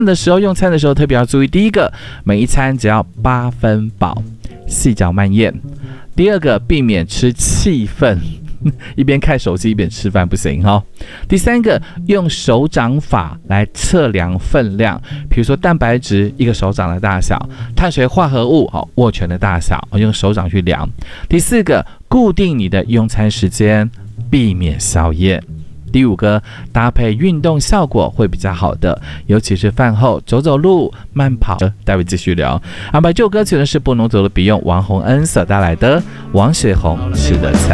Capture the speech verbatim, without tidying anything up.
的时候用餐的时候特别要注意，第一个，每一餐只要八分饱，细嚼慢咽；第二个，避免吃气氛。一边看手机一边吃饭不行哈、哦。第三个，用手掌法来测量分量，比如说蛋白质一个手掌的大小，碳水化合物好握拳的大小，用手掌去量。第四个，固定你的用餐时间，避免宵夜。第五个，搭配运动效果会比较好的，尤其是饭后走走路、慢跑。待会继续聊。安排这首歌曲呢是不能走的笔用王洪恩所带来的王雪红吃的菜。